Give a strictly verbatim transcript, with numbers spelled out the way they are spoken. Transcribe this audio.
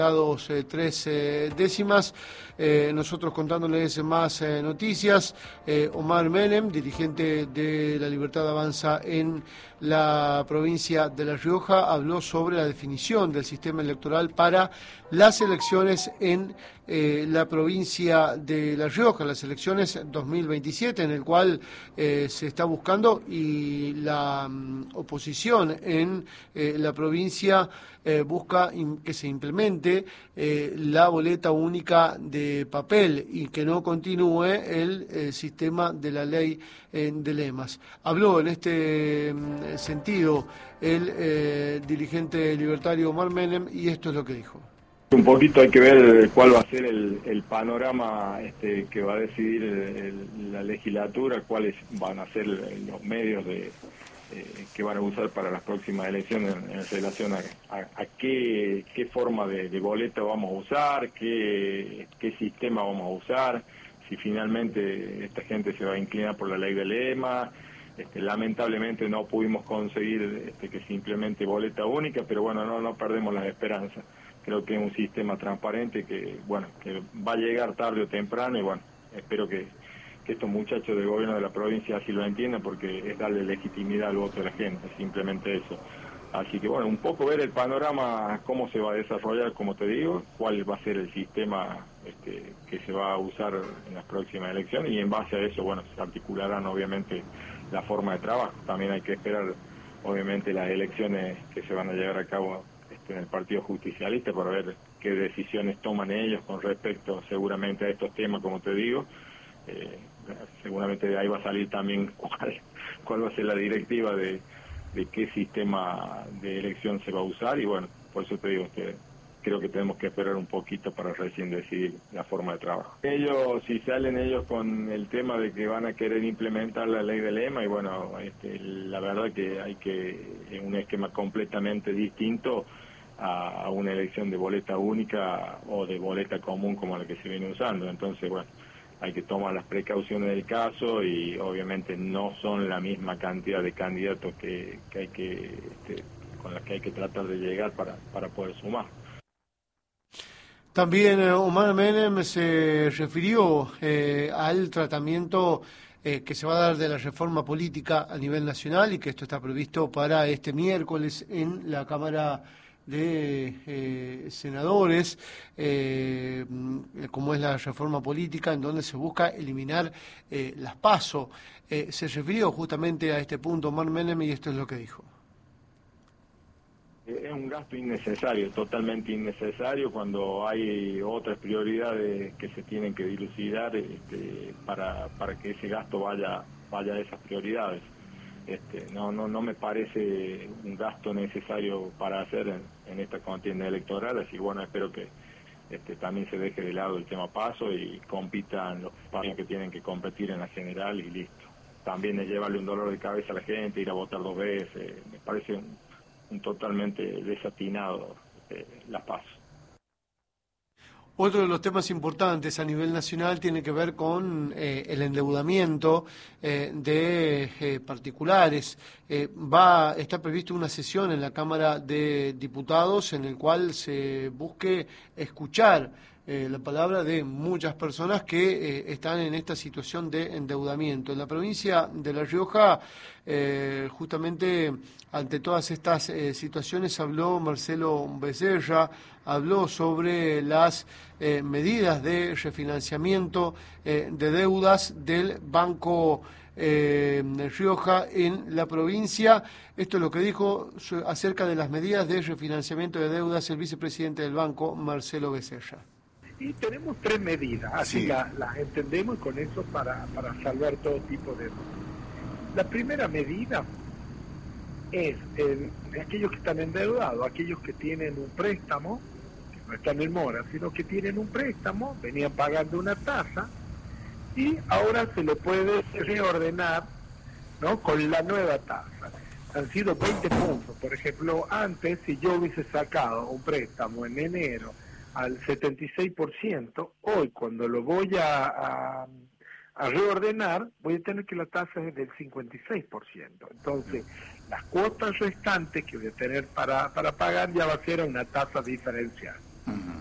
Dos, eh, tres eh, décimas. Eh, nosotros contándoles más eh, noticias. eh, Omar Menem, dirigente de La Libertad Avanza en la provincia de La Rioja, habló sobre la definición del sistema electoral para las elecciones en eh, la provincia de La Rioja, las elecciones dos mil veintisiete, en el cual eh, se está buscando y la um, oposición en eh, la provincia eh, busca que se implemente Eh, la boleta única de papel y que no continúe el eh, sistema de la ley eh, de lemas. Habló en este mm, sentido el eh, dirigente libertario Omar Menem y esto es lo que dijo. Un poquito hay que ver cuál va a ser el, el panorama este, que va a decidir el, el, la legislatura, cuáles van a ser los medios de Eh, que van a usar para las próximas elecciones en, en relación a, a, a qué, qué forma de, de boleta vamos a usar, qué, qué sistema vamos a usar, si finalmente esta gente se va a inclinar por la ley de lema. Este, lamentablemente no pudimos conseguir este, que se implemente boleta única, pero bueno, no, no perdemos las esperanzas. Creo que es un sistema transparente que, bueno, que va a llegar tarde o temprano y bueno, espero que que estos muchachos del gobierno de la provincia así lo entiendan, porque es darle legitimidad al voto de la gente, simplemente eso. Así que bueno, un poco ver el panorama, cómo se va a desarrollar, como te digo, cuál va a ser el sistema este, que se va a usar en las próximas elecciones, y en base a eso, bueno, se articularán obviamente la forma de trabajo. También hay que esperar, obviamente, las elecciones que se van a llevar a cabo este, en el Partido Justicialista para ver qué decisiones toman ellos con respecto seguramente a estos temas, como te digo. Eh, seguramente de ahí va a salir también cuál, cuál va a ser la directiva de, de qué sistema de elección se va a usar, y bueno, por eso te digo que creo que tenemos que esperar un poquito para recién decidir la forma de trabajo. Ellos, si salen ellos con el tema de que van a querer implementar la ley de lema, y bueno, este, la verdad que hay que, en un esquema completamente distinto a, a una elección de boleta única o de boleta común como la que se viene usando. Entonces, bueno, hay que tomar las precauciones del caso, y obviamente no son la misma cantidad de candidatos que, que hay que este, con las que hay que tratar de llegar para, para poder sumar. También eh, Omar Menem se refirió eh, al tratamiento eh, que se va a dar de la reforma política a nivel nacional y que esto está previsto para este miércoles en la Cámara de eh, Senadores, eh, como es la reforma política, en donde se busca eliminar eh, las PASO. Eh, se refirió justamente a este punto Omar Menem y esto es lo que dijo. Es un gasto innecesario, totalmente innecesario, cuando hay otras prioridades que se tienen que dilucidar este, para, para que ese gasto vaya, vaya a esas prioridades. Este, no, no, no me parece un gasto necesario para hacer en, en esta contienda electoral, así bueno, espero que este, también se deje de lado el tema paso y compitan los partidos que tienen que competir en la general y listo. También es llevarle un dolor de cabeza a la gente, ir a votar dos veces, me parece un, un totalmente desatinado eh, la paz. Otro de los temas importantes a nivel nacional tiene que ver con eh, el endeudamiento eh, de eh, particulares. Eh, va, está previsto una sesión en la Cámara de Diputados en el cual se busque escuchar eh, la palabra de muchas personas que eh, están en esta situación de endeudamiento. En la provincia de La Rioja, eh, justamente ante todas estas eh, situaciones, habló Marcelo Becerra, habló sobre las eh, medidas de refinanciamiento eh, de deudas del Banco eh, de Rioja en la provincia. Esto es lo que dijo acerca de las medidas de refinanciamiento de deudas el vicepresidente del banco, Marcelo Becerra. Y tenemos tres medidas, así Sí. las la entendemos, y con eso para, para salvar todo tipo de... La primera medida es eh, aquellos que están endeudados, aquellos que tienen un préstamo, que no están en mora, sino que tienen un préstamo, venían pagando una tasa, y ahora se le puede reordenar, ¿no?, con la nueva tasa. Han sido veinte puntos. Por ejemplo, antes, si yo hubiese sacado un préstamo en enero al setenta y seis por ciento, hoy cuando lo voy a, a, a reordenar, voy a tener que la tasa es del cincuenta y seis por ciento. Entonces, las cuotas restantes que voy a tener para, para pagar ya va a ser a una tasa diferencial. Uh-huh.